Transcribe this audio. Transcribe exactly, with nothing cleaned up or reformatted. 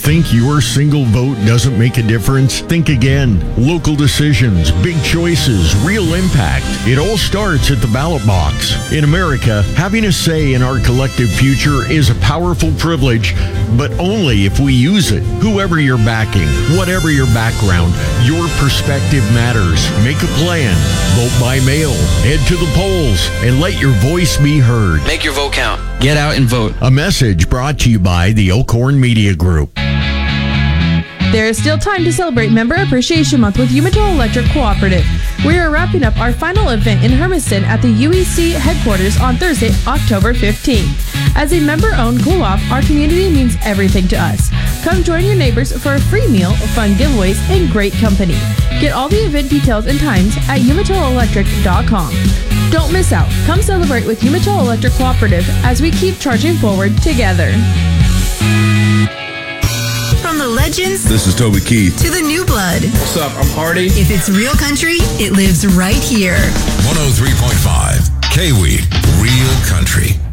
Think your single vote doesn't make a difference? Think again. Local decisions, big choices, real impact. It all starts at the ballot box. In America, having a say in our collective future is a powerful privilege, but only if we use it. Whoever you're backing, whatever your background, your perspective matters. Make a plan. Vote by mail. Head to the polls and let your voice be heard. Make your vote count. Get out and vote. A message brought to you by the Elkhorn Media Group. There is still time to celebrate Member Appreciation Month with Umatilla Electric Cooperative. We are wrapping up our final event in Hermiston at the U E C headquarters on Thursday, October fifteenth. As a member-owned co-op, our community means everything to us. Come join your neighbors for a free meal, fun giveaways, and great company. Get all the event details and times at umatilla electric dot com. Don't miss out. Come celebrate with Umatilla Electric Cooperative as we keep charging forward together. From the legends, this is Toby Keith, to the new blood. What's up? I'm Hardy. If it's real country, it lives right here. one oh three point five K-Weed, Real Country.